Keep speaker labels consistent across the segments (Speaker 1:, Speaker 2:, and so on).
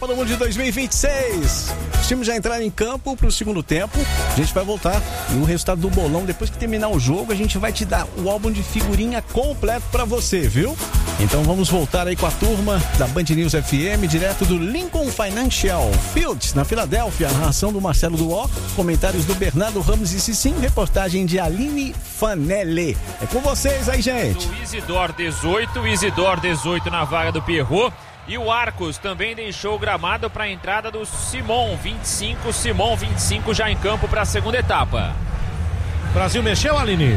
Speaker 1: Todo mundo de 2026. Os times já entraram em campo para o segundo tempo. A gente vai voltar e o resultado do bolão. Depois que terminar o jogo, a gente vai te dar o álbum de figurinha completo para você, viu? Então vamos voltar aí com a turma da Band News FM, direto do Lincoln Financial Fields, na Filadélfia. A narração do Marcelo Duó, comentários do Bernardo Ramos e Cicim, reportagem de Aline Fanelli. É com vocês aí, gente.
Speaker 2: Do Isidor 18 na vaga do Pierrot. E o Arcos também deixou o gramado para a entrada do Simon 25 já em campo para a segunda etapa.
Speaker 3: Brasil mexeu, Aline?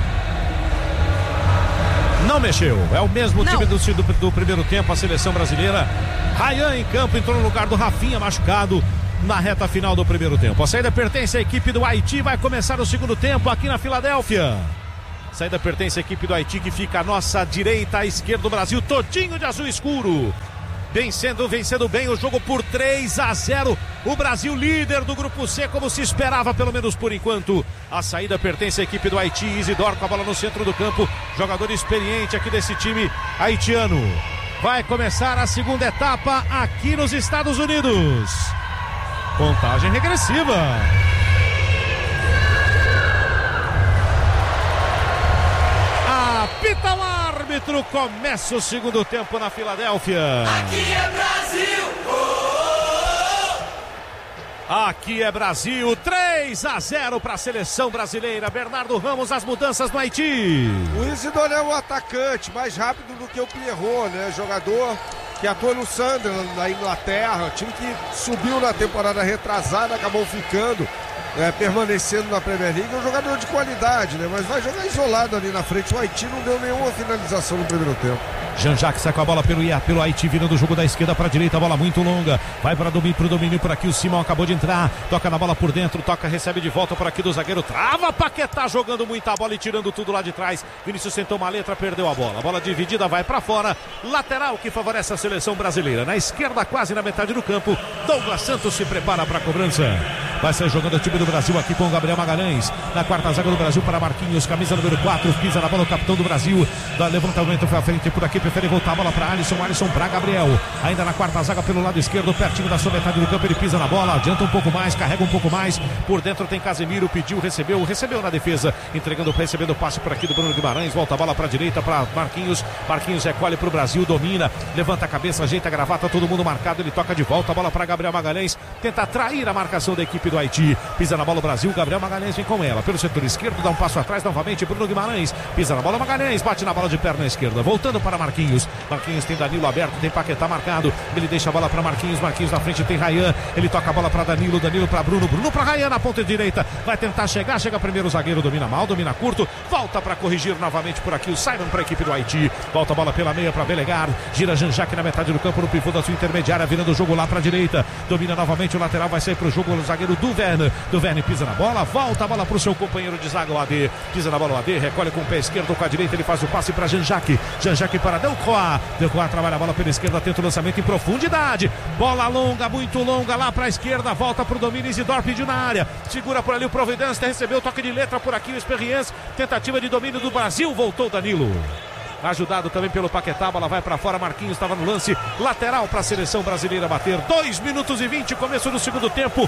Speaker 3: Não mexeu, é o mesmo time do primeiro tempo, a seleção brasileira. Rayan em campo, entrou no lugar do Rafinha, machucado na reta final do primeiro tempo. A saída pertence à equipe do Haiti, vai começar o segundo tempo aqui na Filadélfia. A saída pertence à equipe do Haiti, que fica à nossa direita, à esquerda do Brasil, todinho de azul escuro. Vencendo bem o jogo por 3-0. O Brasil líder do grupo C, como se esperava, pelo menos por enquanto. A saída pertence à equipe do Haiti. Isidor com a bola no centro do campo. Jogador experiente aqui desse time haitiano. Vai começar a segunda etapa aqui nos Estados Unidos. Contagem regressiva. Apita o árbitro, começa o segundo tempo na Filadélfia.
Speaker 4: Aqui é Brasil!
Speaker 3: Aqui é Brasil, 3-0 para a seleção brasileira. Bernardo Ramos, as mudanças no Haiti.
Speaker 5: O Isidore é um atacante mais rápido do que o Pierrot, né? Jogador que atua no Sunderland, na Inglaterra. Time que subiu na temporada retrasada, acabou ficando, permanecendo na Premier League. É um jogador de qualidade, né? Mas vai jogar isolado ali na frente. O Haiti não deu nenhuma finalização no primeiro tempo.
Speaker 3: Jean-Jacques saca a bola pelo Haiti, virando o jogo da esquerda para a direita, a bola muito longa, vai para pro domínio por aqui, o Simão acabou de entrar, toca na bola por dentro, recebe de volta por aqui do zagueiro, trava, Paquetá jogando muita bola e tirando tudo lá de trás. Vinícius sentou uma letra, perdeu a bola dividida, vai para fora, lateral que favorece a seleção brasileira, na esquerda quase na metade do campo. Douglas Santos se prepara para a cobrança, vai sair jogando o time do Brasil aqui com o Gabriel Magalhães, na quarta zaga do Brasil para Marquinhos, camisa número 4, pisa na bola o capitão do Brasil, dá levantamento para frente por aqui, prefere voltar a bola para Alisson para Gabriel, ainda na quarta zaga pelo lado esquerdo, pertinho da sua metade do campo, ele pisa na bola, adianta um pouco mais, carrega um pouco mais, por dentro tem Casemiro, pediu, recebeu na defesa, recebendo o passe por aqui do Bruno Guimarães, volta a bola para a direita para Marquinhos recolhe para o Brasil, domina, levanta a cabeça, ajeita a gravata, todo mundo marcado, ele toca de volta, a bola para Gabriel Magalhães, tenta atrair a marcação da equipe do Haiti, pisa na bola o Brasil, Gabriel Magalhães vem com ela, pelo setor esquerdo, dá um passo atrás novamente, Bruno Guimarães, pisa na bola Magalhães, bate na bola de perna esquerda, voltando para Marquinhos tem Danilo aberto, tem Paquetá marcado, ele deixa a bola para Marquinhos na frente tem Rayan, ele toca a bola para Danilo para Bruno para Rayan na ponta direita, vai tentar chega primeiro o zagueiro, domina mal, domina curto, volta para corrigir novamente por aqui o Simon para a equipe do Haiti, volta a bola pela meia para Belegar, gira Jean-Jacques na metade do campo, no pivô da sua intermediária, virando o jogo lá para a direita, domina novamente o lateral, vai sair para o jogo o zagueiro Duverne pisa na bola, volta a bola para o seu companheiro de zaga, o AD, pisa na bola o AD, recolhe com o pé esquerdo, com a direita ele faz o passe para Jean-Jacques para Delcroix trabalha a bola pela esquerda, tenta o lançamento em profundidade, bola longa, muito longa lá para a esquerda, volta para o domínio, Isidor pediu na área, segura por ali o Providência, recebeu o toque de letra por aqui o Experience, tentativa de domínio do Brasil, voltou Danilo, ajudado também pelo Paquetá, a bola vai para fora, Marquinhos estava no lance, lateral para a seleção brasileira bater, 2 minutos e 20, começo do segundo tempo,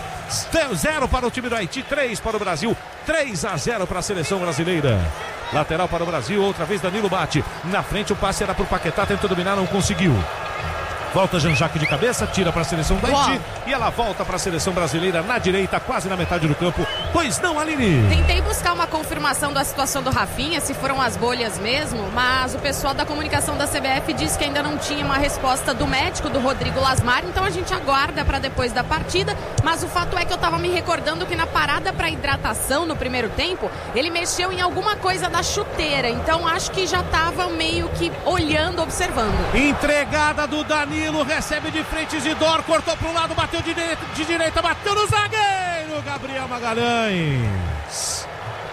Speaker 3: 0 para o time do Haiti, 3 para o Brasil, 3-0 para a seleção brasileira. Lateral para o Brasil, outra vez Danilo bate, na frente o passe era para o Paquetá, tentou dominar, não conseguiu. Volta Jean-Jacques de cabeça, tira para a seleção do Haiti e ela volta para a seleção brasileira na direita, quase na metade do campo. Pois não, Aline?
Speaker 6: Tentei buscar uma confirmação da situação do Rafinha, se foram as bolhas mesmo, mas o pessoal da comunicação da CBF disse que ainda não tinha uma resposta do médico, do Rodrigo Lasmar, então a gente aguarda para depois da partida, mas o fato é que eu estava me recordando que na parada para hidratação no primeiro tempo, ele mexeu em alguma coisa da chuteira, então acho que já estava meio que olhando, observando.
Speaker 3: Entregada do Danilo, recebe de frente Isidor, cortou para o lado, bateu de direita, bateu no zagueiro Gabriel Magalhães.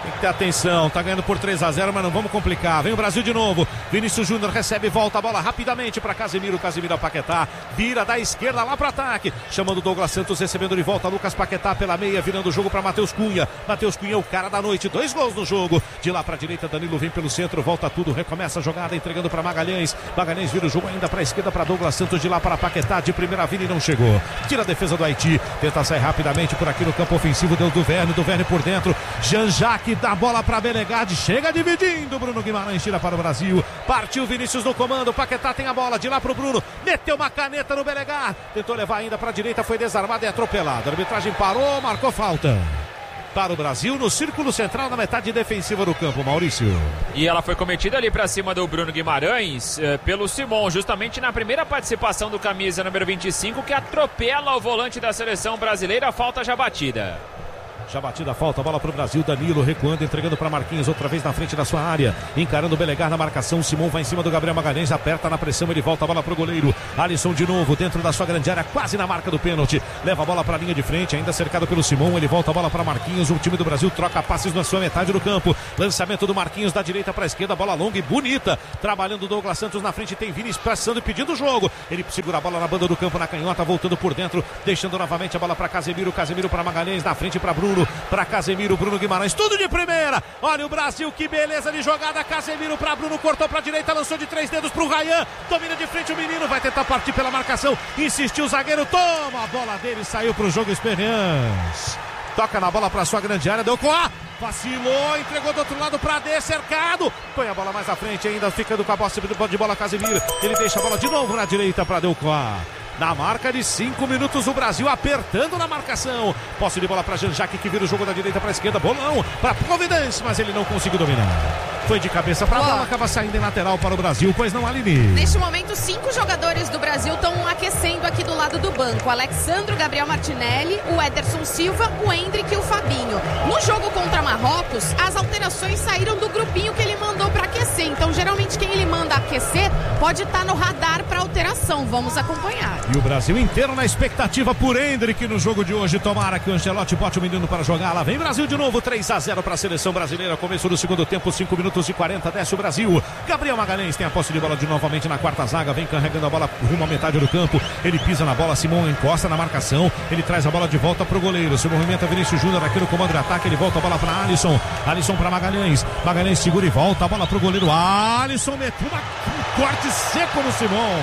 Speaker 3: Tem que ter atenção, tá ganhando por 3-0, mas não vamos complicar. Vem o Brasil de novo. Vinícius Júnior recebe, volta a bola rapidamente para Casemiro. Casemiro a Paquetá, vira da esquerda lá para ataque. Chamando o Douglas Santos, recebendo de volta Lucas Paquetá pela meia, virando o jogo para Matheus Cunha. Matheus Cunha é o cara da noite, 2 gols no jogo. De lá para direita, Danilo vem pelo centro, volta tudo, recomeça a jogada, entregando para Magalhães. Magalhães vira o jogo ainda para a esquerda para Douglas Santos, de lá para Paquetá, de primeira vira e não chegou. Tira a defesa do Haiti, tenta sair rapidamente por aqui no campo ofensivo, deu do Verne por dentro. Jean-Jacques dá bola para Belegade, chega dividindo, Bruno Guimarães tira para o Brasil, partiu Vinícius no comando, Paquetá tem a bola, de lá para o Bruno, meteu uma caneta no Belegade, tentou levar ainda para a direita, foi desarmado e atropelado, a arbitragem parou, marcou falta para o Brasil no círculo central na metade defensiva do campo, Maurício.
Speaker 2: E ela foi cometida ali para cima do Bruno Guimarães pelo Simon, justamente na primeira participação do camisa número 25, que atropela o volante da seleção brasileira, a falta já batida.
Speaker 3: Já batida a falta, bola para o Brasil, Danilo recuando, entregando para Marquinhos, outra vez na frente da sua área, encarando o Belegar na marcação, Simon vai em cima do Gabriel Magalhães, aperta na pressão, ele volta a bola para o goleiro, Alisson de novo, dentro da sua grande área, quase na marca do pênalti, leva a bola para a linha de frente, ainda cercado pelo Simon, ele volta a bola para Marquinhos, o time do Brasil troca passes na sua metade do campo, lançamento do Marquinhos da direita para a esquerda, bola longa e bonita, trabalhando o Douglas Santos na frente, tem Vini passando e pedindo o jogo, ele segura a bola na banda do campo, na canhota, voltando por dentro, deixando novamente a bola para Casemiro para Magalhães, na frente para Bruno, para Casemiro, Bruno Guimarães, tudo de primeira. Olha o Brasil, que beleza de jogada. Casemiro para Bruno, cortou para a direita, lançou de 3 dedos para o Ryan, domina de frente o menino, vai tentar partir pela marcação, insistiu o zagueiro, toma a bola dele, saiu para o jogo Experience. Toca na bola para sua grande área, deu coa, vacilou, entregou do outro lado para D, cercado, põe a bola mais à frente ainda, ficando com a posse de bola Casemiro, ele deixa a bola de novo na direita para Delcoa. Na marca de 5 minutos, o Brasil apertando na marcação. Posse de bola para Jean-Jacques, que vira o jogo da direita para a esquerda. Bolão para Providence, mas ele não conseguiu dominar. Foi de cabeça para a bola, acaba saindo em lateral para o Brasil, pois não há limite.
Speaker 6: Neste momento, 5 jogadores do Brasil estão aquecendo aqui do lado do banco. Alexandro, Gabriel Martinelli, o Ederson Silva, o Endrick e o Fabinho. No jogo contra Marrocos, as alterações saíram do grupinho que ele mandou para aquecer. Então, geralmente, quem ele manda aquecer pode estar no radar para alteração. Vamos acompanhar.
Speaker 3: E o Brasil inteiro na expectativa por Endrick no jogo de hoje. Tomara que o Ancelotti bote o menino para jogar. Lá vem Brasil de novo, 3-0 para a seleção brasileira. Começo do segundo tempo, 5 minutos e 40, desce o Brasil. Gabriel Magalhães tem a posse de bola de novamente na quarta zaga, vem carregando a bola rumo à metade do campo. Ele pisa na bola, Simon encosta na marcação. Ele traz a bola de volta para o goleiro. Se movimenta Vinícius Júnior aqui no comando de ataque. Ele volta a bola para Alisson. Alisson para Magalhães. Magalhães segura e volta a bola para o goleiro. Alisson meteu um corte seco no Simon.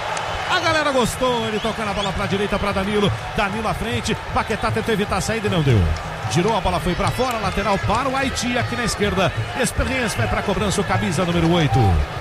Speaker 3: A galera gostou, ele tocando a bola para a direita para Danilo. Danilo à frente, Paquetá tentou evitar a saída e não deu. Girou, a bola foi para fora, lateral para o Haiti aqui na esquerda. Experiência vai para a cobrança, o camisa número 8.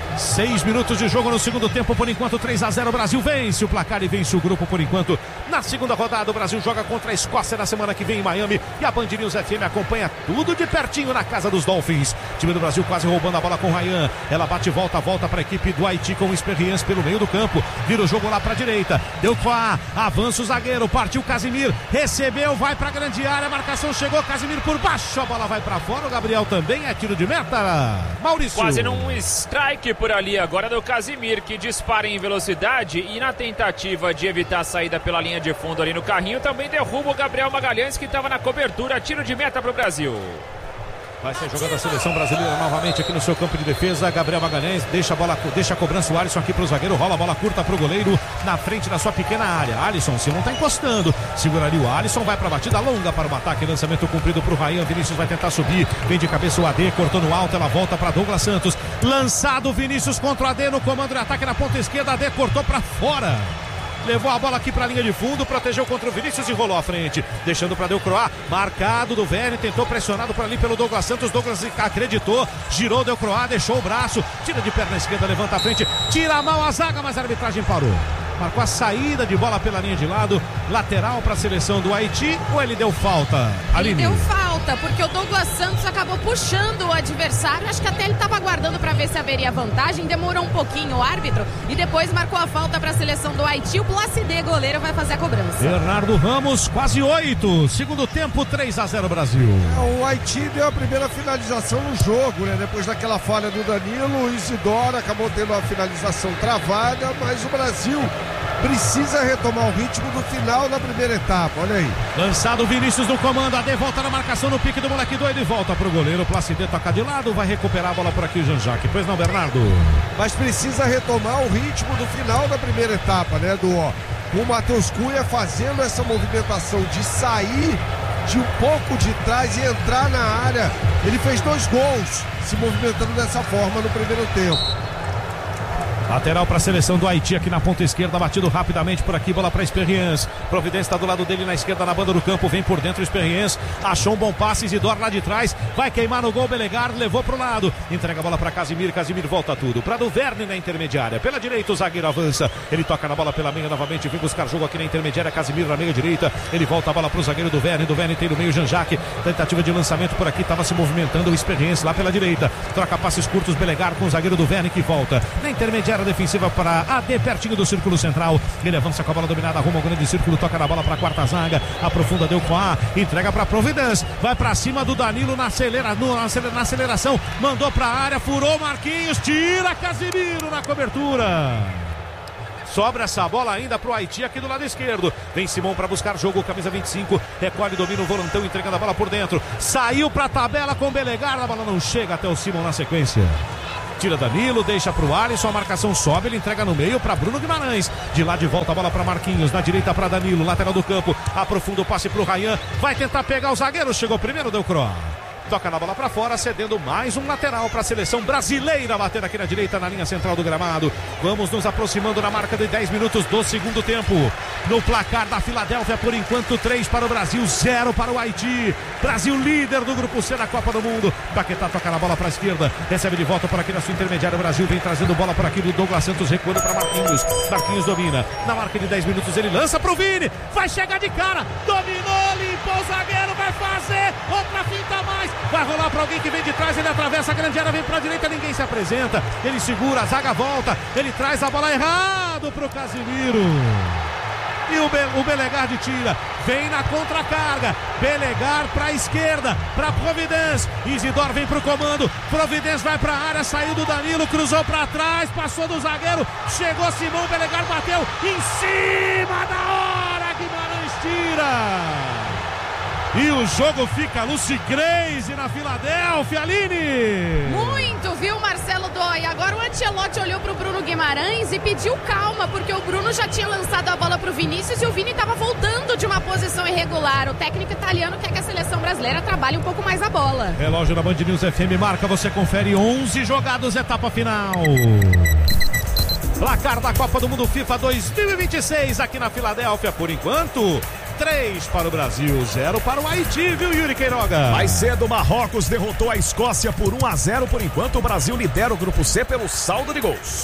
Speaker 3: 6 minutos de jogo no segundo tempo, por enquanto 3-0, o Brasil vence o placar e vence o grupo por enquanto. Na segunda rodada, o Brasil joga contra a Escócia na semana que vem em Miami, e a Band News FM acompanha tudo de pertinho na casa dos Dolphins. Time do Brasil quase roubando a bola com o Ryan, ela bate e volta para a equipe do Haiti com o Experiência pelo meio do campo, vira o jogo lá para a direita, deu qua, avança o zagueiro, partiu Casemiro, recebeu, vai para a grande área, a marcação chegou, Casemiro por baixo, a bola vai para fora, o Gabriel também é tiro de meta. Maurício.
Speaker 2: Quase num strike por ali agora do Casemiro, que dispara em velocidade e na tentativa de evitar a saída pela linha de fundo ali no carrinho, também derruba o Gabriel Magalhães, que estava na cobertura. Tiro de meta para o Brasil.
Speaker 3: Vai ser jogando a seleção brasileira novamente aqui no seu campo de defesa. Gabriel Magalhães deixa a cobrança, o Alisson aqui para o zagueiro, rola a bola curta para o goleiro na frente da sua pequena área. Alisson, Simon está encostando, segura ali o Alisson, vai para a batida longa para o ataque, lançamento cumprido para o Ryan. Vinícius vai tentar subir, vem de cabeça o AD, cortou no alto, ela volta para Douglas Santos, lançado Vinícius contra o AD no comando de ataque na ponta esquerda, AD cortou para fora. Levou a bola aqui para a linha de fundo, protegeu contra o Vinícius e rolou à frente, deixando para Delcroix, marcado do Verne, tentou pressionado por ali pelo Douglas Santos, Douglas acreditou, girou Delcroix, deixou o braço, tira de perna esquerda, levanta a frente, tira a mão a zaga, mas a arbitragem parou. Marcou a saída de bola pela linha de lado, lateral para a seleção do Haiti, ou ele deu falta? Aline?
Speaker 6: Ele deu falta, porque o Douglas Santos acabou puxando o adversário, acho que até ele estava aguardando para ver se haveria vantagem, demorou um pouquinho o árbitro e depois marcou a falta para a seleção do Haiti. O Placide, goleiro, vai fazer a cobrança.
Speaker 3: Bernardo Ramos, quase 8, segundo tempo, 3-0 Brasil.
Speaker 5: O Haiti deu a primeira finalização no jogo, né? Depois daquela falha do Danilo, o Isidoro acabou tendo a finalização travada, mas o Brasil precisa retomar o ritmo do final da primeira etapa, olha aí.
Speaker 3: Lançado o Vinícius no comando, a volta na marcação no pique do moleque doido e volta pro goleiro. Placidê toca de lado, vai recuperar a bola por aqui o Jean-Jacques. Pois não, Bernardo?
Speaker 5: Mas precisa retomar o ritmo do final da primeira etapa, né, o Matheus Cunha fazendo essa movimentação de sair de um pouco de trás e entrar na área. Ele fez 2 gols se movimentando dessa forma no primeiro tempo.
Speaker 3: Lateral para a seleção do Haiti aqui na ponta esquerda, batido rapidamente por aqui, bola para Experience. Providência está do lado dele na esquerda, na banda do campo, vem por dentro Experience, achou um bom passe, Isidoro lá de trás, vai queimar no gol, Belegar levou para o lado, entrega a bola para Casimiro, Casimiro volta tudo, para Duverne na intermediária, pela direita o zagueiro avança, ele toca na bola pela meia novamente, vem buscar jogo aqui na intermediária, Casimiro na meia direita, ele volta a bola para o zagueiro Duverne, Duverne tem no meio Jean-Jacques, tentativa de lançamento por aqui, estava se movimentando o Experience lá pela direita, troca passes curtos, Belegar com o zagueiro Duverne que volta, na intermediária defensiva para AD, pertinho do círculo central, ele avança com a bola dominada, arruma o grande círculo, toca na bola para a quarta zaga, aprofunda, deu com A, entrega para Providence, vai para cima do Danilo na aceleração, mandou para a área, furou Marquinhos, tira Casimiro na cobertura. Sobra essa bola ainda pro Haiti aqui do lado esquerdo. Vem Simão para buscar jogo, camisa 25. Recolhe, domina o volantão, entregando a bola por dentro. Saiu pra tabela com Belegar. A bola não chega até o Simão na sequência. Tira Danilo, deixa pro Alisson, a marcação sobe, ele entrega no meio para Bruno Guimarães. De lá de volta a bola para Marquinhos, na direita para Danilo, lateral do campo. Aprofunda o passe pro Ryan. Vai tentar pegar o zagueiro, chegou primeiro, deu cross. Toca na bola para fora, cedendo mais um lateral para a seleção brasileira, bater aqui na direita, na linha central do gramado. Vamos nos aproximando na marca de 10 minutos do segundo tempo. No placar da Filadélfia, por enquanto, 3 para o Brasil, 0 para o Haiti. Brasil líder do grupo C da Copa do Mundo. Paquetá toca na bola para a esquerda, recebe de volta por aqui na sua intermediária. O Brasil vem trazendo bola por aqui do Douglas Santos, recuando para Marquinhos. Marquinhos domina, na marca de 10 minutos ele lança para o Vini, vai chegar de cara, dominou, limpou o zagueiro, vai fazer outra finta a mais. Vai rolar para alguém que vem de trás, ele atravessa a grande área, vem para a direita, ninguém se apresenta. Ele segura, a zaga volta, ele traz a bola errado para o Casimiro. E o Belegar de tira, vem na contracarga, Belegar para a esquerda, para Providence, Isidoro vem para o comando, Providence vai para a área, saiu do Danilo, cruzou para trás, passou do zagueiro, chegou Simão, Belegar bateu, em cima da hora, Guimarães tira. E o jogo fica Lucy Crazy na Filadélfia, Aline!
Speaker 6: Muito, viu, Marcelo Dói? Agora o Ancelotti olhou pro Bruno Guimarães e pediu calma, porque o Bruno já tinha lançado a bola pro Vinícius e o Vini estava voltando de uma posição irregular. O técnico italiano quer que a seleção brasileira trabalhe um pouco mais a bola.
Speaker 3: Relógio da Band News FM marca, você confere 11 jogados, etapa final. Placar da Copa do Mundo FIFA 2026 aqui na Filadélfia, por enquanto 3 para o Brasil, 0 para o Haiti, viu, Yuri Queiroga?
Speaker 7: Mais cedo, Marrocos derrotou a Escócia por 1-0, por enquanto o Brasil lidera o grupo C pelo saldo de gols.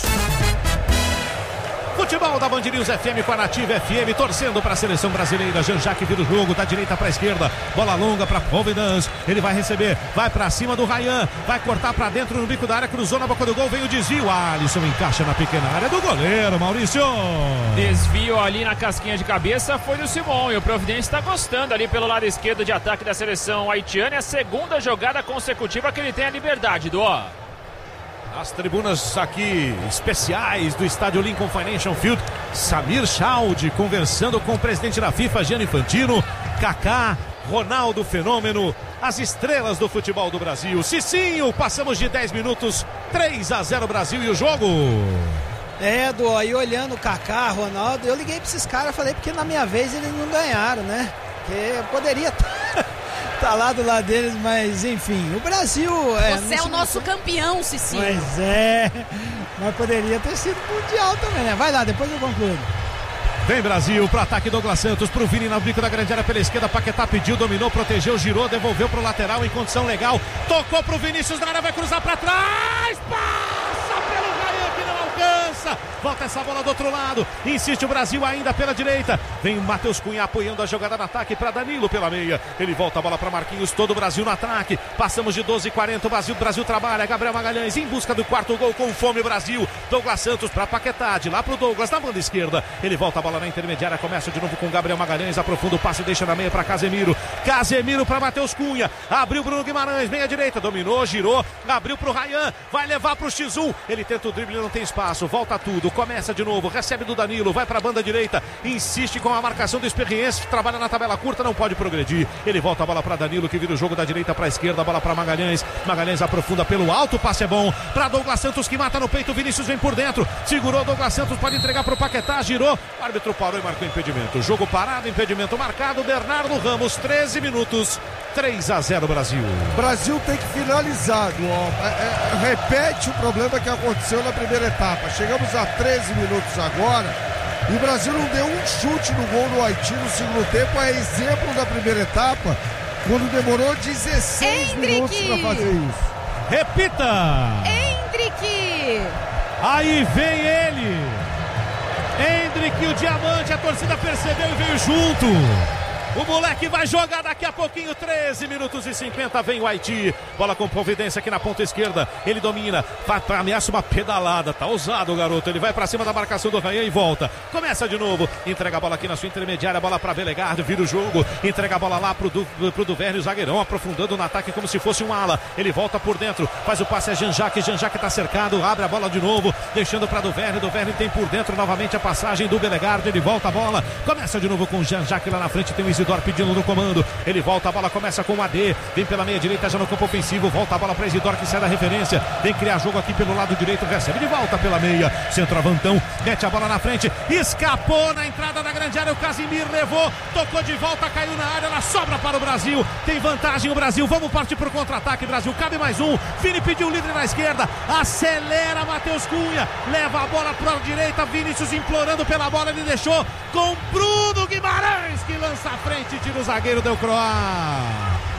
Speaker 3: Futebol da Band News FM com a Nativa FM, torcendo para a seleção brasileira. Jean-Jacques vira o jogo, da direita para a esquerda, bola longa para Providence, ele vai receber, vai para cima do Ryan, vai cortar para dentro no bico da área, cruzou na boca do gol, vem o desvio, Alisson encaixa na pequena área do goleiro, Maurício.
Speaker 2: Desvio ali na casquinha de cabeça foi do Simão, e o Providence está gostando ali pelo lado esquerdo de ataque da seleção haitiana, é a segunda jogada consecutiva que ele tem a liberdade, Dó.
Speaker 3: As tribunas aqui especiais do estádio Lincoln Financial Field, Samir Chaud conversando com o presidente da FIFA, Gianni Infantino, Kaká, Ronaldo Fenômeno, as estrelas do futebol do Brasil. Cicinho, passamos de 10 minutos, 3-0 Brasil e o jogo.
Speaker 8: Dó, aí olhando o Kaká, Ronaldo, eu liguei pra esses caras, falei, porque na minha vez eles não ganharam, né? Porque eu poderia tá lá do lado deles, mas enfim, o Brasil...
Speaker 6: Você é o nosso campeão, Cicinho.
Speaker 8: Pois é, mas poderia ter sido mundial também, né? Vai lá, depois eu concluo.
Speaker 3: Vem Brasil, pro ataque Douglas Santos, pro Vini na bico da grande área pela esquerda, Paquetá pediu, dominou, protegeu, girou, devolveu pro lateral em condição legal, tocou pro Vinícius na área, vai cruzar pra trás, passa pelo Ryan que não alcança, volta essa bola do outro lado, insiste o Brasil ainda pela direita, vem o Matheus Cunha apoiando a jogada no ataque para Danilo pela meia, ele volta a bola para Marquinhos, todo o Brasil no ataque, passamos de 12:40, o Brasil trabalha, Gabriel Magalhães em busca do quarto gol, com fome Brasil, Douglas Santos para Paquetá, de lá pro Douglas na banda esquerda, ele volta a bola na intermediária, começa de novo com Gabriel Magalhães, aprofunda o passe, deixa na meia para Casemiro para Matheus Cunha, abriu Bruno Guimarães, meia direita, dominou, girou, abriu pro Ryan, vai levar pro X1, ele tenta o drible, não tem espaço, volta volta tudo, começa de novo, recebe do Danilo, vai para a banda direita, insiste com a marcação do Experiência, trabalha na tabela curta, não pode progredir. Ele volta a bola para Danilo, que vira o jogo da direita para a esquerda, a bola para Magalhães. Magalhães aprofunda pelo alto, o passe é bom para Douglas Santos, que mata no peito, Vinícius vem por dentro, segurou Douglas Santos, pode entregar para o Paquetá, girou, o árbitro parou e marcou impedimento. Jogo parado, impedimento marcado, Bernardo Ramos, 13 minutos, 3-0 Brasil.
Speaker 5: Brasil tem que finalizar, repete o problema que aconteceu na primeira etapa. Chegamos a 13 minutos agora e o Brasil não deu um chute no gol do Haiti no segundo tempo. É exemplo da primeira etapa, quando demorou 16 minutos para fazer isso.
Speaker 3: Repita!
Speaker 6: Endrick!
Speaker 3: Aí vem ele! Endrick, o diamante, a torcida percebeu e veio junto. O moleque vai jogar daqui a pouquinho, 13 minutos e 50, vem o Haiti. Bola com providência aqui na ponta esquerda. Ele domina, ameaça uma pedalada. Tá ousado o garoto, ele vai pra cima da marcação do Rayan e volta. Começa de novo, entrega a bola aqui na sua intermediária, bola pra Belegardo, vira o jogo. Entrega a bola lá pro Duvernay, o zagueirão, aprofundando no ataque como se fosse um ala. Ele volta por dentro, faz o passe a Jean-Jacques tá cercado, abre a bola de novo, deixando pra Duvernay. Duvernay tem por dentro novamente a passagem do Belegardo, ele volta a bola. Começa de novo com o Jean-Jacques lá na frente, tem o Isidoro pedindo no comando, ele volta a bola, começa com o AD, vem pela meia direita já no campo ofensivo, volta a bola para Isidoro que sai da referência, vem criar jogo aqui pelo lado direito, recebe de volta pela meia, centroavantão, mete a bola na frente, escapou na entrada da grande área, o Casimir levou, tocou de volta, caiu na área, ela sobra para o Brasil, tem vantagem o Brasil, vamos partir para o contra-ataque, Brasil, cabe mais um, Vini pediu livre na esquerda, acelera Matheus Cunha, leva a bola para a direita, Vinícius implorando pela bola, ele deixou com Bruno Guimarães que lança a frente, tira o zagueiro, deu Croá.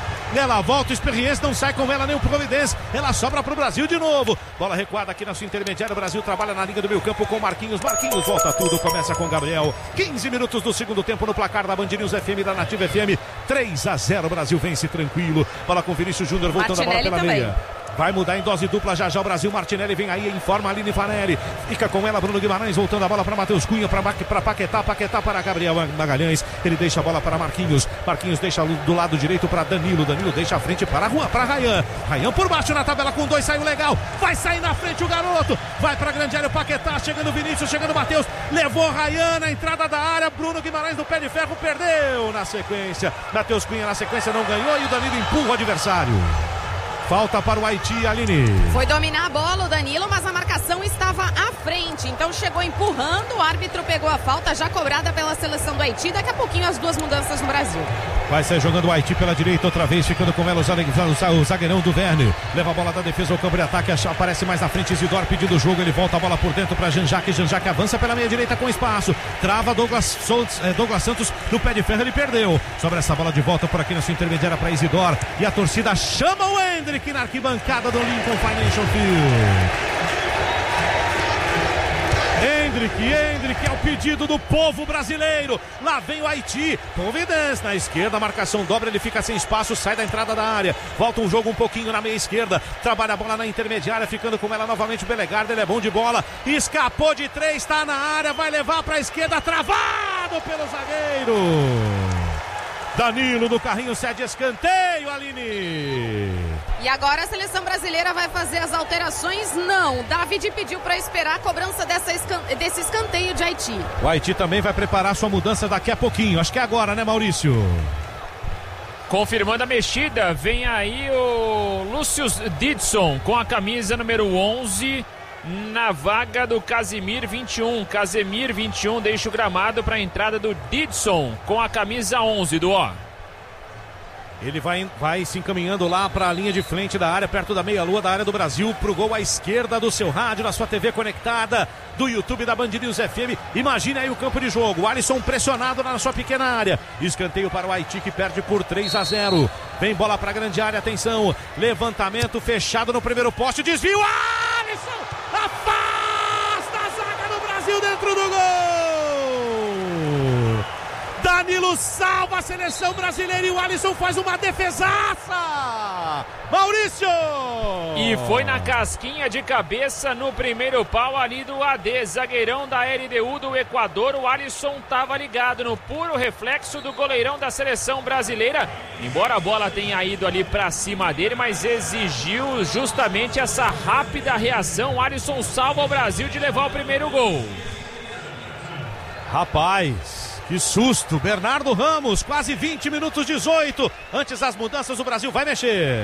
Speaker 3: Ela volta, Experiência não sai com ela nem o Providência, ela sobra para o Brasil de novo, bola recuada aqui na sua intermediária, o Brasil trabalha na linha do meio campo com Marquinhos volta tudo, começa com Gabriel, 15 minutos do segundo tempo no placar da Band News FM, da Nativa FM, 3-0, Brasil vence tranquilo, bola com Vinícius Júnior voltando
Speaker 6: Martinelli
Speaker 3: a bola pela
Speaker 6: também.
Speaker 3: meia. Vai mudar em dose dupla já o Brasil. Martinelli vem aí, informa Aline Fanelli. Fica com ela Bruno Guimarães, voltando a bola para Matheus Cunha, para Paquetá para Gabriel Magalhães. Ele deixa a bola para Marquinhos. Marquinhos deixa do lado direito para Danilo. Danilo deixa a frente para Rayan. Rayan por baixo na tabela com 2, saiu legal. Vai sair na frente o garoto. Vai para a grande área o Paquetá, chegando Vinícius, chegando Matheus. Levou Rayan na entrada da área. Bruno Guimarães do pé de ferro, perdeu na sequência. Matheus Cunha na sequência não ganhou e o Danilo empurra o adversário. Falta para o Haiti, Aline.
Speaker 6: Foi dominar a bola o Danilo, mas a marcação estava à frente. Então chegou empurrando, o árbitro pegou a falta já cobrada pela seleção do Haiti. Daqui a pouquinho as duas mudanças no Brasil.
Speaker 3: Vai sair jogando o Haiti pela direita outra vez, ficando com ela o zagueirão do Verne. Leva a bola da defesa ao campo de ataque, aparece mais na frente Isidoro pedindo o jogo. Ele volta a bola por dentro para Jean-Jacques. Jean-Jacques avança pela meia direita com espaço. Trava Douglas Santos no pé de ferro, ele perdeu. Sobra essa bola de volta por aqui na sua intermediária para Isidoro. E a torcida chama o Endrick na arquibancada do Lincoln Financial Field. Endrick é o pedido do povo brasileiro. Lá vem o Haiti. Providência na esquerda, marcação dobra, ele fica sem espaço, sai da entrada da área. Volta um jogo um pouquinho na meia esquerda. Trabalha a bola na intermediária, ficando com ela novamente o Belegardo. Ele é bom de bola. Escapou de 3, está na área, vai levar para a esquerda, travado pelo zagueiro. Danilo do carrinho cede escanteio, Aline.
Speaker 6: E agora a seleção brasileira vai fazer as alterações? Não. David pediu para esperar a cobrança desse escanteio de Haiti.
Speaker 3: O Haiti também vai preparar sua mudança daqui a pouquinho. Acho que é agora, né, Maurício?
Speaker 2: Confirmando a mexida, vem aí o Lucius Didson com a camisa número 11 na vaga do Casemir 21. Casemir 21 deixa o gramado para a entrada do Didson com a camisa 11 do O.
Speaker 3: Ele vai se encaminhando lá para a linha de frente da área, perto da meia-lua da área do Brasil, pro gol à esquerda do seu rádio, na sua TV conectada, do YouTube da Band News FM. Imagine aí o campo de jogo, o Alisson pressionado na sua pequena área. Escanteio para o Haiti, que perde por 3-0. Vem bola para a grande área, atenção, levantamento fechado no primeiro poste, desvio, Alisson afasta a zaga do Brasil dentro do gol. Danilo Camargo salva a seleção brasileira e o Alisson faz uma defesaça. Maurício!
Speaker 2: E foi na casquinha de cabeça no primeiro pau ali do AD, zagueirão da LDU do Equador. O Alisson estava ligado no puro reflexo do goleirão da seleção brasileira. Embora a bola tenha ido ali para cima dele, mas exigiu justamente essa rápida reação. O Alisson salva o Brasil de levar o primeiro gol.
Speaker 3: Rapaz, que susto. Bernardo Ramos, quase 20 minutos 18. Antes das mudanças, o Brasil vai mexer.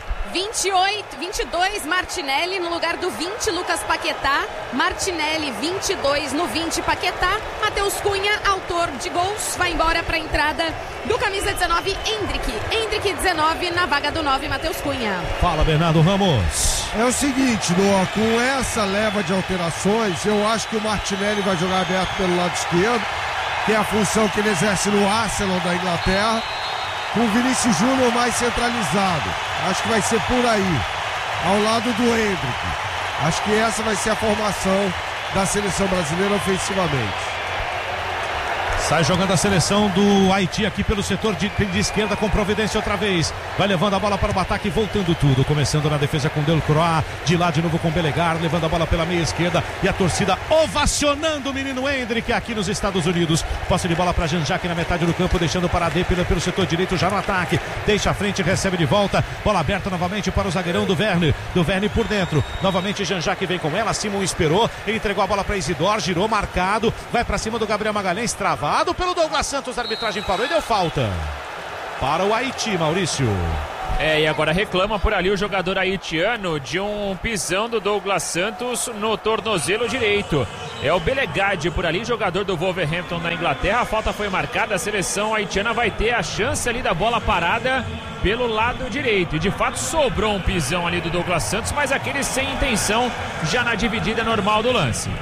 Speaker 6: 22, Martinelli no lugar do 20, Lucas Paquetá. Martinelli, 22 no 20, Paquetá. Matheus Cunha, autor de gols, vai embora para a entrada do camisa 19, Endrick 19 na vaga do 9, Matheus Cunha.
Speaker 3: Fala, Bernardo Ramos.
Speaker 5: É o seguinte, Noah, com essa leva de alterações, eu acho que o Martinelli vai jogar aberto pelo lado esquerdo, que é a função que ele exerce no Arsenal da Inglaterra, com o Vinícius Júnior mais centralizado. Acho que vai ser por aí, ao lado do Endrick. Acho que essa vai ser a formação da seleção brasileira ofensivamente.
Speaker 3: Sai jogando a seleção do Haiti aqui pelo setor de esquerda com providência outra vez. Vai levando a bola para o ataque, voltando tudo. Começando na defesa com Delcroix. De lá de novo com Belegar, levando a bola pela meia esquerda. E a torcida ovacionando o menino Endrick aqui nos Estados Unidos. Posse de bola para Jean-Jacques na metade do campo, deixando para a D pelo setor direito já no ataque. Deixa a frente, recebe de volta. Bola aberta novamente para o zagueirão do Verne. Do Verne por dentro. Novamente Jean-Jacques vem com ela. Simon esperou. Ele entregou a bola para Isidore, girou marcado. Vai para cima do Gabriel Magalhães, travado pelo Douglas Santos, a arbitragem parou e deu falta para o Haiti, Maurício.
Speaker 2: E agora reclama por ali o jogador haitiano de um pisão do Douglas Santos no tornozelo direito. É o Belegade por ali, jogador do Wolverhampton na Inglaterra. A falta foi marcada, a seleção haitiana vai ter a chance ali da bola parada pelo lado direito. E de fato sobrou um pisão ali do Douglas Santos, mas aquele sem intenção já na dividida normal do lance.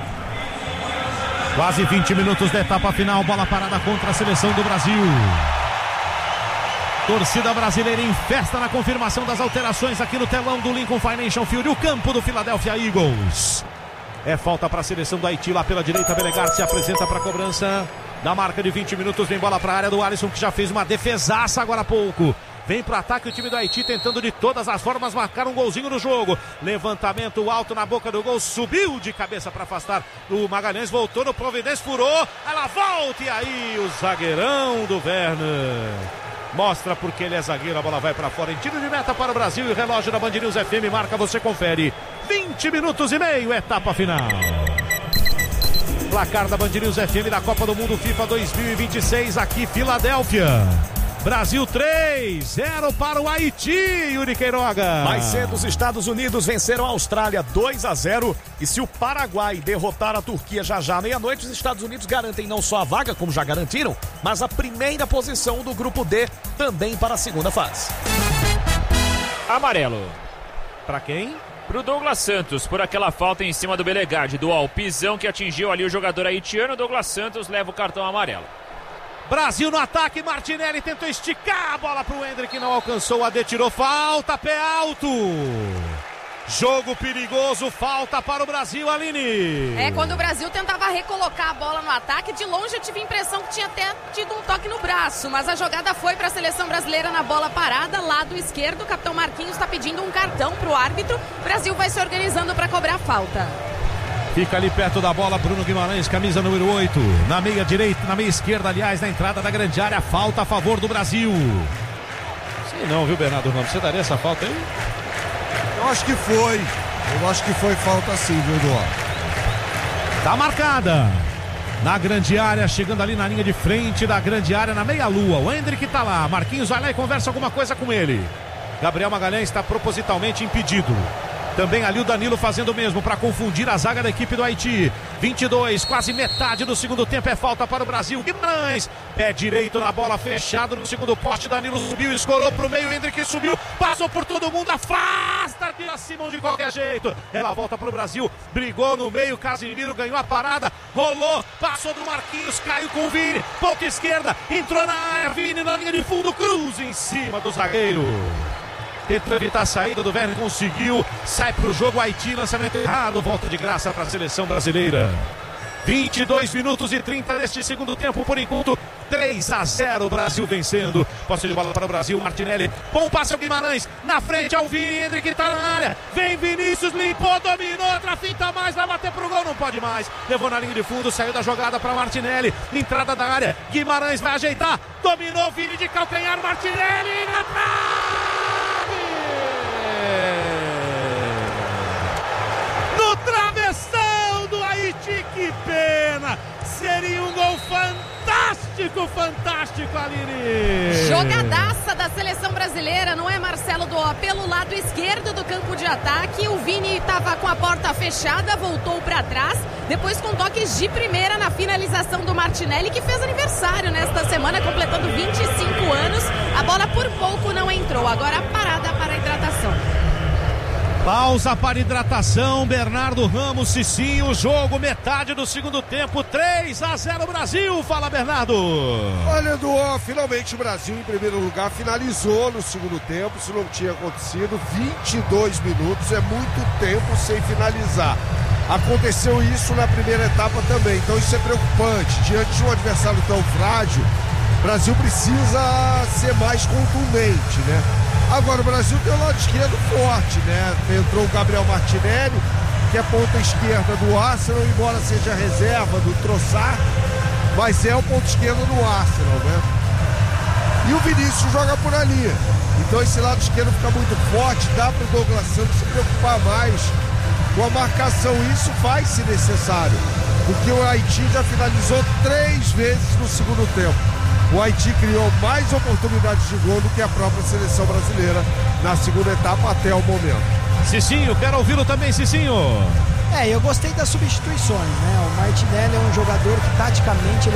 Speaker 3: Quase 20 minutos da etapa final, bola parada contra a seleção do Brasil. Torcida brasileira em festa na confirmação das alterações aqui no telão do Lincoln Financial Field, o campo do Philadelphia Eagles. É falta para a seleção do Haiti, lá pela direita, Belegar se apresenta para a cobrança da marca de 20 minutos, vem bola para a área do Alisson, que já fez uma defesaça agora há pouco. Vem para o ataque o time do Haiti, tentando de todas as formas marcar um golzinho no jogo. Levantamento alto na boca do gol, subiu de cabeça para afastar o Magalhães, voltou no Providência, furou, ela volta e aí o zagueirão do Werner mostra porque ele é zagueiro, a bola vai para fora em tiro de meta para o Brasil e o relógio da Band News FM marca, você confere. 20 minutos e meio, etapa final. Placar da Band News FM da Copa do Mundo FIFA 2026, aqui Filadélfia. Brasil 3-0 para o Haiti, Yuri Queiroga.
Speaker 7: Mais cedo, os Estados Unidos venceram a Austrália 2-0. E se o Paraguai derrotar a Turquia já meia-noite, os Estados Unidos garantem não só a vaga, como já garantiram, mas a primeira posição do grupo D, também para a segunda fase.
Speaker 2: Amarelo.
Speaker 3: Para quem?
Speaker 2: Pro Douglas Santos, por aquela falta em cima do Belegade, do pisão que atingiu ali o jogador haitiano. Douglas Santos leva o cartão amarelo.
Speaker 3: Brasil no ataque, Martinelli tentou esticar a bola pro Endrick, não alcançou, AD tirou falta, pé alto. Jogo perigoso, falta para o Brasil, Aline.
Speaker 6: Quando o Brasil tentava recolocar a bola no ataque, de longe eu tive a impressão que tinha até tido um toque no braço, mas a jogada foi para a seleção brasileira na bola parada, lado esquerdo. O capitão Marquinhos está pedindo um cartão pro árbitro. O Brasil vai se organizando para cobrar falta.
Speaker 3: Fica ali perto da bola Bruno Guimarães, camisa número 8, na meia direita, na meia esquerda, aliás, na entrada da grande área, falta a favor do Brasil. Sei não, viu, Bernardo Ramos? Você daria essa falta aí?
Speaker 5: Eu acho que foi falta sim, viu, Duarte?
Speaker 3: Tá marcada. Na grande área, chegando ali na linha de frente da grande área, na meia-lua. O Endrick tá lá. Marquinhos vai lá e conversa alguma coisa com ele. Gabriel Magalhães está propositalmente impedido. Também ali o Danilo fazendo o mesmo para confundir a zaga da equipe do Haiti. 22, quase metade do segundo tempo, é falta para o Brasil. Guimarães, pé direito na bola, fechado no segundo poste. Danilo subiu, escorou para o meio, Endrick subiu, passou por todo mundo, afasta, tira Simon de qualquer jeito. Ela volta para o Brasil, brigou no meio, Casimiro ganhou a parada, rolou, passou do Marquinhos, caiu com o Vini, ponta esquerda, entrou na área, Vini na linha de fundo, cruz em cima do zagueiro. Tentou evitar a saída do Werner, conseguiu, sai pro jogo, Haiti, lançamento errado, volta de graça para a seleção brasileira. 22 minutos e 30 neste segundo tempo, por enquanto 3-0, Brasil vencendo. Posse de bola para o Brasil, Martinelli, bom passe ao Guimarães, na frente ao Vini, Hendrick tá na área, vem Vinícius, limpou, dominou, outra finta mais, vai bater pro gol, não pode mais, levou na linha de fundo, saiu da jogada para Martinelli, entrada da área, Guimarães vai ajeitar, dominou, Vini de calcanhar, Martinelli na trave! No travessão do Haiti, que pena! Seria um gol fantástico, Aline!
Speaker 6: Jogadaça da seleção brasileira, não é, Marcelo Duó? Pelo lado esquerdo do campo de ataque, o Vini estava com a porta fechada, voltou para trás, depois com toques de primeira na finalização do Martinelli, que fez aniversário nesta semana, completando 25 anos. A bola por pouco não entrou, agora parada para a hidratação.
Speaker 3: Pausa para hidratação, Bernardo Ramos, Cicinho, jogo metade do segundo tempo, 3-0 Brasil, fala Bernardo.
Speaker 5: Olha, Edu, finalmente o Brasil em primeiro lugar finalizou no segundo tempo, isso não tinha acontecido, 22 minutos, é muito tempo sem finalizar. Aconteceu isso na primeira etapa também, então isso é preocupante, diante de um adversário tão frágil, o Brasil precisa ser mais contundente, né? Agora o Brasil tem o lado esquerdo forte, né? Entrou o Gabriel Martinelli, que é ponta esquerda do Arsenal, embora seja reserva do Trossard, mas é o ponto esquerdo do Arsenal, né? E o Vinícius joga por ali. Então esse lado esquerdo fica muito forte, dá para o Douglas Santos se preocupar mais com a marcação. Isso faz se necessário, porque o Haiti já finalizou 3 vezes no segundo tempo. O Haiti criou mais oportunidades de gol do que a própria seleção brasileira na segunda etapa até o momento.
Speaker 3: Cicinho, quero ouvi-lo também, Cicinho.
Speaker 8: Eu gostei das substituições, né? O Martinelli é um jogador que taticamente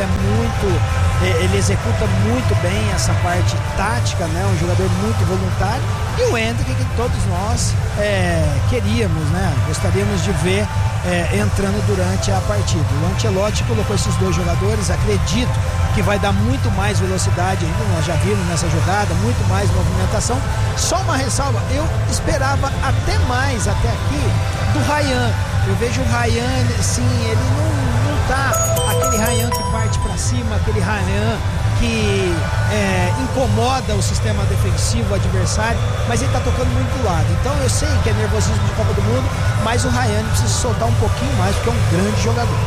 Speaker 8: ele executa muito bem essa parte tática, né? Um jogador muito voluntário. E o Hendrick, que todos nós queríamos, né? Gostaríamos de ver entrando durante a partida. O Ancelotti colocou esses 2 jogadores, acredito que vai dar muito mais velocidade ainda, nós já vimos nessa jogada, muito mais movimentação. Só uma ressalva, eu esperava até mais, até aqui, do Ryan. Eu vejo o Ryan, assim, ele não tá aquele Ryan que parte pra cima, aquele Ryan que incomoda o sistema defensivo adversário, mas ele tá tocando muito do lado. Então eu sei que é nervosismo de Copa do Mundo, mas o Ryan precisa soltar um pouquinho mais, porque é um grande jogador.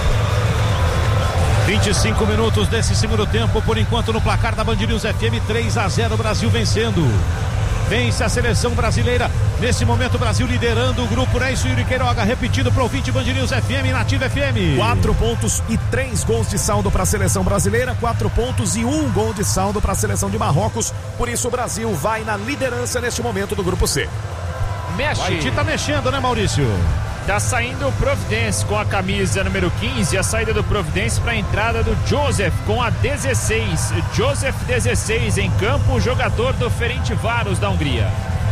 Speaker 3: 25 minutos desse segundo tempo, por enquanto no placar da Band News FM, 3-0, Brasil vencendo. Vence a seleção brasileira. Nesse momento, o Brasil liderando o grupo, né? Isso, Yuri Queiroga, repetido para o ouvinte Band News FM, Nativa FM.
Speaker 7: 4 pontos e 3 gols de saldo para a seleção brasileira, 4 pontos e 1 gol de saldo para a seleção de Marrocos. Por isso, o Brasil vai na liderança neste momento do grupo C.
Speaker 2: Mexe.
Speaker 3: O Haiti tá mexendo, né, Maurício?
Speaker 2: Tá saindo o Providence com a camisa número 15, a saída do Providence para a entrada do Joseph com a 16. Joseph 16 em campo, jogador do Ferencváros da Hungria.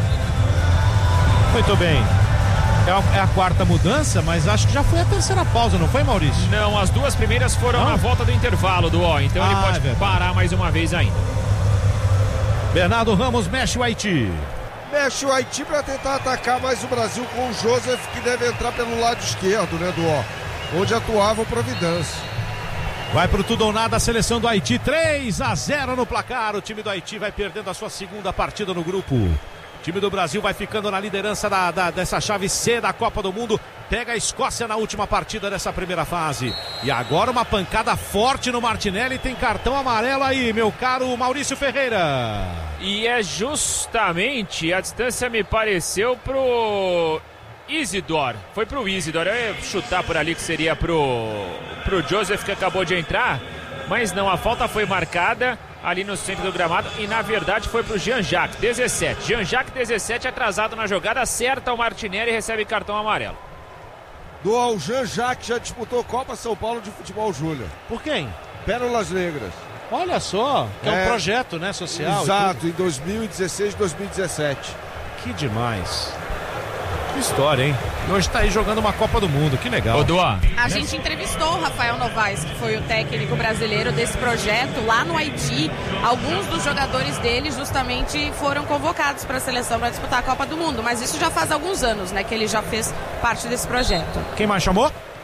Speaker 3: Muito bem. É a quarta mudança, mas acho que já foi a terceira pausa, não foi, Maurício?
Speaker 2: Não, as 2 primeiras foram na volta do intervalo do então ele pode parar mais uma vez ainda.
Speaker 3: Bernardo Ramos mexe o Haiti.
Speaker 5: Mexe o Haiti para tentar atacar mais o Brasil com o Joseph, que deve entrar pelo lado esquerdo, né, onde atuava o Providence.
Speaker 3: Vai pro tudo ou nada a seleção do Haiti, 3-0 no placar. O time do Haiti vai perdendo a sua segunda partida no grupo. O time do Brasil vai ficando na liderança dessa chave C da Copa do Mundo. Pega a Escócia na última partida dessa primeira fase. E agora uma pancada forte no Martinelli. Tem cartão amarelo aí, meu caro Maurício Ferreira.
Speaker 2: E é justamente, a distância me pareceu pro Isidore. Foi pro Isidore. Eu ia chutar por ali que seria pro Joseph, que acabou de entrar. Mas não, a falta foi marcada ali no centro do gramado e na verdade foi pro Jean-Jacques, 17. Jean-Jacques, 17, atrasado na jogada, acerta o Martinelli e recebe cartão amarelo.
Speaker 5: O Jean-Jacques já disputou Copa São Paulo de Futebol Júnior.
Speaker 3: Por quem?
Speaker 5: Pérolas Negras.
Speaker 3: Olha só, que é um projeto, né, social.
Speaker 5: Exato, em 2016 e 2017.
Speaker 3: Que demais. Que história, hein? E hoje tá aí jogando uma Copa do Mundo, que legal.
Speaker 6: A gente entrevistou o Rafael Novaes, que foi o técnico brasileiro desse projeto lá no Haiti. Alguns dos jogadores dele justamente foram convocados para a seleção para disputar a Copa do Mundo, mas isso já faz alguns anos, né, que ele já fez parte desse projeto.
Speaker 3: Quem mais chamou?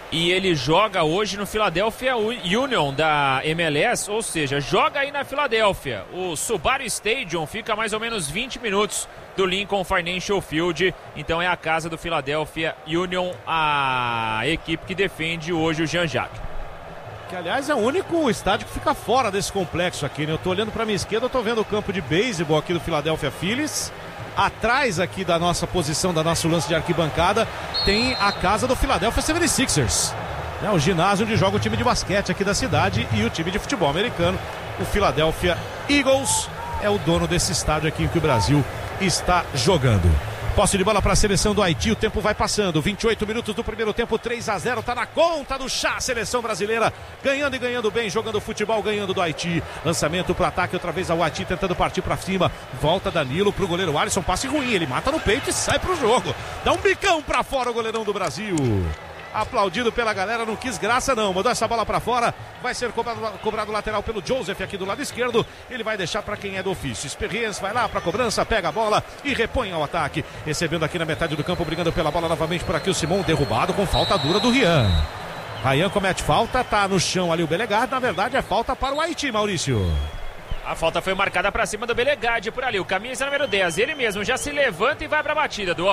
Speaker 2: E ele joga hoje no Philadelphia Union da MLS, ou seja, joga aí na Filadélfia. O Subaru Stadium fica a mais ou menos 20 minutos do Lincoln Financial Field. Então é a casa do Philadelphia Union, a equipe que defende hoje o Jean-Jacques.
Speaker 3: Que, aliás, é o único estádio que fica fora desse complexo aqui, né? Eu tô olhando pra minha esquerda, eu tô vendo o campo de beisebol aqui do Philadelphia Phillies. Atrás aqui da nossa posição, da nosso lance de arquibancada, tem a casa do Philadelphia 76ers. É o ginásio onde joga o time de basquete aqui da cidade e o time de futebol americano. O Philadelphia Eagles é o dono desse estádio aqui em que o Brasil está jogando. Posse de bola para a seleção do Haiti, o tempo vai passando, 28 minutos do primeiro tempo, 3-0, tá na conta do chá, seleção brasileira, ganhando e ganhando bem, jogando futebol, ganhando do Haiti. Lançamento para ataque, outra vez ao Haiti, tentando partir para cima, volta Danilo pro goleiro Alisson, passe ruim, ele mata no peito e sai pro jogo. Dá um bicão para fora o goleirão do Brasil. Aplaudido pela galera, não quis graça não, mandou essa bola pra fora, vai ser cobrado lateral pelo Joseph aqui do lado esquerdo, ele vai deixar pra quem é do ofício. Experiência vai lá pra cobrança, pega a bola e repõe ao ataque, recebendo aqui na metade do campo, brigando pela bola novamente por aqui o Simon, derrubado com falta dura do Rian. Rian comete falta, tá no chão ali o Belegard, na verdade é falta para o Haiti, Maurício.
Speaker 2: A falta foi marcada pra cima do Belegard por ali, o camisa número 10, ele mesmo já se levanta e vai pra batida do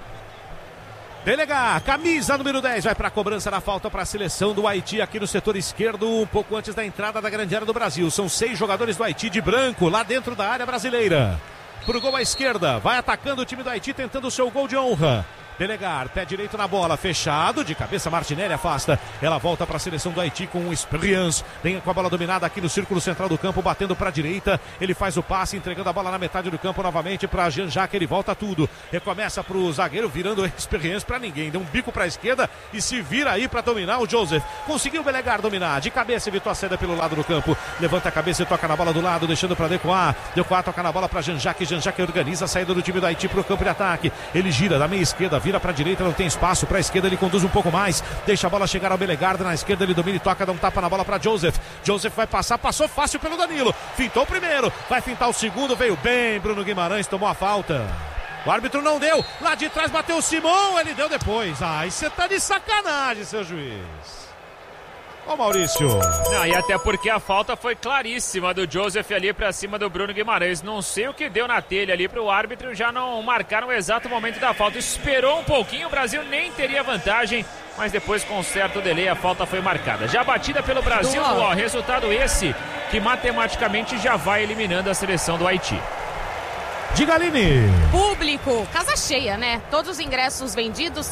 Speaker 3: Belegard, camisa número 10, vai para a cobrança na falta para a seleção do Haiti aqui no setor esquerdo, um pouco antes da entrada da grande área do Brasil. São 6 jogadores do Haiti de branco lá dentro da área brasileira. Pro gol à esquerda, vai atacando o time do Haiti, tentando o seu gol de honra. Belegard, pé direito na bola, fechado, de cabeça Martinelli afasta, ela volta para a seleção do Haiti com o Experience, vem com a bola dominada aqui no círculo central do campo, batendo para a direita, ele faz o passe, entregando a bola na metade do campo novamente para Jean-Jacques, ele volta tudo, recomeça para o zagueiro, virando Experience para ninguém, deu um bico para a esquerda e se vira aí para dominar o Joseph, conseguiu o Belegard dominar, de cabeça evitou a saída pelo lado do campo, levanta a cabeça e toca na bola do lado, deixando para Decoa toca na bola para Jean-Jacques, Jean-Jacques organiza a saída do time do Haiti para o campo de ataque, ele gira da meia esquerda, vira para a direita, não tem espaço, para a esquerda ele conduz um pouco mais, deixa a bola chegar ao Belegard, na esquerda ele domina e toca, dá um tapa na bola para Joseph, Joseph vai passar, passou fácil pelo Danilo, fintou o primeiro, vai fintar o segundo, veio bem, Bruno Guimarães tomou a falta, o árbitro não deu, lá de trás bateu o Simon, ele deu depois, ai, você tá de sacanagem, seu juiz. Ô Maurício.
Speaker 2: Não, e até porque a falta foi claríssima do Joseph ali pra cima do Bruno Guimarães. Não sei o que deu na telha ali pro árbitro, já não marcaram o exato momento da falta. Esperou um pouquinho, o Brasil nem teria vantagem, mas depois com um certo delay a falta foi marcada. Já batida pelo Brasil, resultado esse que matematicamente já vai eliminando a seleção do Haiti.
Speaker 3: Diga, Aline.
Speaker 6: Público, casa cheia, né? Todos os ingressos vendidos,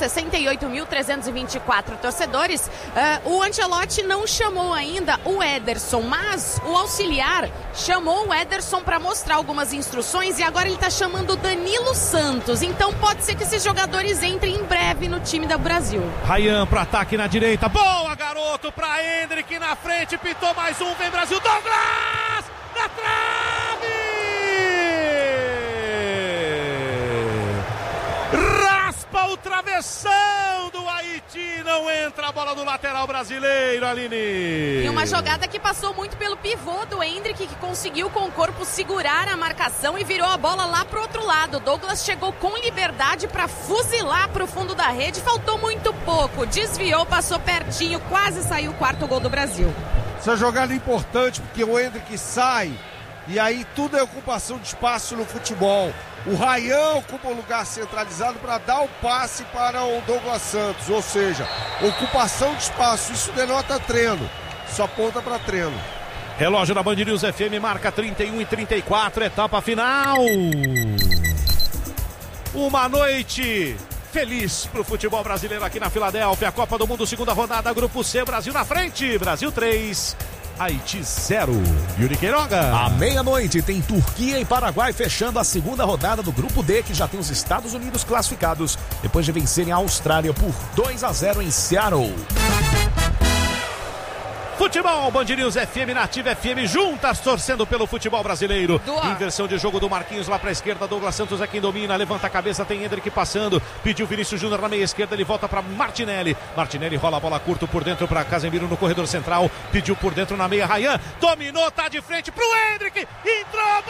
Speaker 6: 68.324 torcedores. O Ancelotti não chamou ainda o Ederson, mas o auxiliar chamou o Ederson para mostrar algumas instruções e agora ele tá chamando o Danilo Santos. Então pode ser que esses jogadores entrem em breve no time do Brasil.
Speaker 3: Rayan pro ataque na direita. Boa, garoto, pra Hendrick na frente. Pitou mais um, vem Brasil. Douglas! Na trave! Raspa o travessão do Haiti, não entra a bola do lateral brasileiro, Aline.
Speaker 6: E uma jogada que passou muito pelo pivô do Hendrick, que conseguiu com o corpo segurar a marcação e virou a bola lá pro outro lado. Douglas chegou com liberdade para fuzilar pro fundo da rede, faltou muito pouco, desviou, passou pertinho, quase saiu o quarto gol do Brasil.
Speaker 5: Essa jogada é importante porque o Hendrick sai e aí tudo é ocupação de espaço no futebol. O Rayan ocupa o lugar centralizado para dar o passe para o Douglas Santos, ou seja, ocupação de espaço, isso denota treino, só aponta para treino.
Speaker 3: Relógio da Band News FM marca 31:34, etapa final. Uma noite feliz pro futebol brasileiro aqui na Filadélfia, Copa do Mundo, segunda rodada, Grupo C, Brasil na frente, Brasil 3, Haiti 0. Yuri Queiroga.
Speaker 7: À meia-noite tem Turquia e Paraguai fechando a segunda rodada do Grupo D, que já tem os Estados Unidos classificados, depois de vencerem a Austrália por 2-0 em Seattle.
Speaker 3: Futebol, Band News FM, Nativa FM, juntas torcendo pelo futebol brasileiro. Inversão de jogo do Marquinhos lá pra esquerda, Douglas Santos é quem domina, levanta a cabeça, tem Hendrick passando, pediu Vinícius Júnior na meia esquerda, ele volta pra Martinelli. Martinelli rola a bola curto por dentro pra Casemiro no corredor central, pediu por dentro na meia, Rayan, dominou, tá de frente pro Hendrick, entrou,